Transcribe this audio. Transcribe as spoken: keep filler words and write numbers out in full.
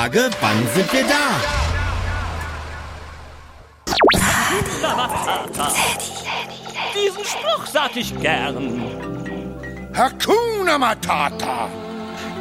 Frage, wann sind wir da? Diesen Spruch sag ich gern. Hakuna Matata.